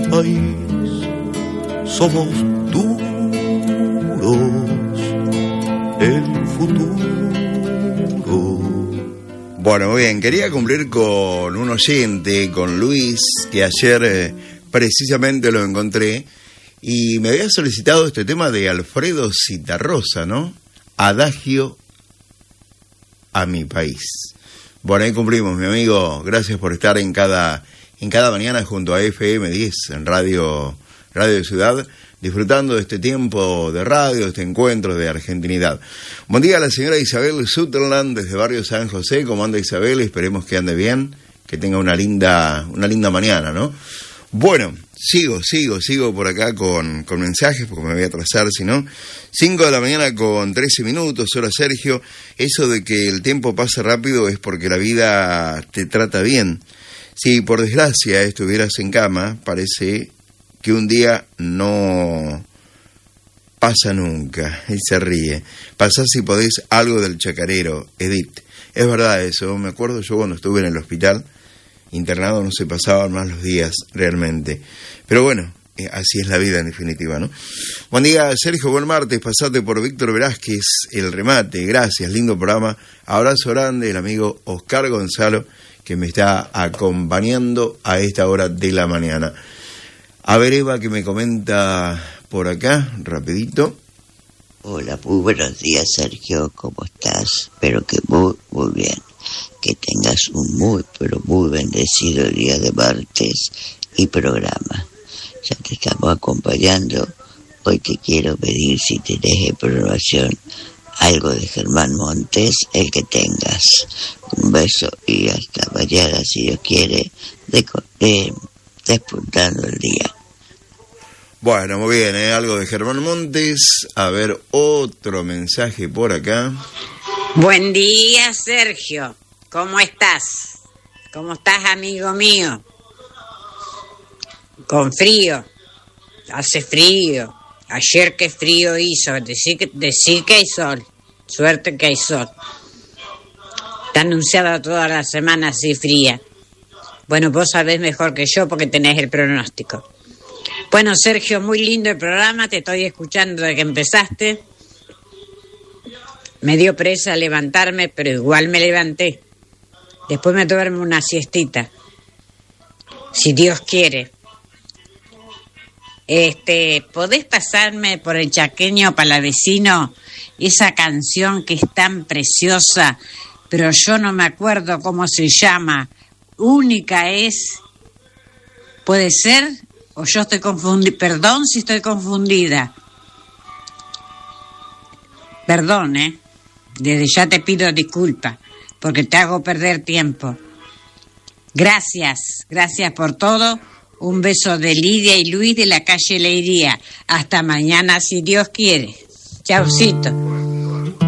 país somos duros, el futuro. Bueno, muy bien, quería cumplir con un oyente, con Luis, que ayer precisamente lo encontré y me había solicitado este tema de Alfredo Zitarrosa, ¿no? Adagio a mi país. Bueno, ahí cumplimos, mi amigo. Gracias por estar en cada mañana junto a FM 10 en Radio de Ciudad, disfrutando de este tiempo de radio, de este encuentro de argentinidad. Buen día a la señora Isabel Sutherland desde Barrio San José. ¿Cómo anda Isabel? Esperemos que ande bien, que tenga una linda mañana, ¿no? Bueno, sigo por acá con mensajes, porque me voy a atrasar, si no. 5 de la mañana con 13 minutos, hora Sergio. Eso de que el tiempo pasa rápido es porque la vida te trata bien. Si por desgracia estuvieras en cama, parece que un día no pasa nunca. Y se ríe. Pasás si podés algo del chacarero, Edith. Es verdad eso, me acuerdo yo cuando estuve en el hospital internado, no se pasaban más los días realmente. Pero bueno, así es la vida en definitiva, ¿no? Buen día, Sergio, buen martes. Pasate por Víctor Velázquez, El Remate. Gracias, lindo programa. Abrazo grande, el amigo Oscar Gonzalo, que me está acompañando a esta hora de la mañana. A ver, Eva, que me comenta por acá, rapidito. Hola, muy buenos días, Sergio. ¿Cómo estás? Espero que muy bien. Que tengas un muy, pero muy bendecido día de martes y programa. Ya te estamos acompañando. Hoy te quiero pedir si tenés en programación algo de Germán Montes, el que tengas. Un beso y hasta mañana, si Dios quiere, despuntando el día. Bueno, muy bien, algo de Germán Montes. A ver, otro mensaje por acá. Buen día, Sergio. ¿Cómo estás? ¿Cómo estás, amigo mío? Con frío. Hace frío. Ayer qué frío hizo. Decir que hay sol. Suerte que hay sol. Está anunciada toda la semana así fría. Bueno, vos sabés mejor que yo porque tenés el pronóstico. Bueno, Sergio, muy lindo el programa. Te estoy escuchando desde que empezaste. Me dio presa levantarme, pero igual me levanté. Después me duermo una siestita, si Dios quiere. ¿Podés pasarme por el Chaqueño Palavecino esa canción que es tan preciosa, pero yo no me acuerdo cómo se llama? Única es. ¿Puede ser? ¿O yo estoy confundida? Perdón si estoy confundida. Perdón, Desde ya te pido disculpas, porque te hago perder tiempo. Gracias por todo. Un beso de Lidia y Luis de la calle Leiría. Hasta mañana, si Dios quiere. Chaucito.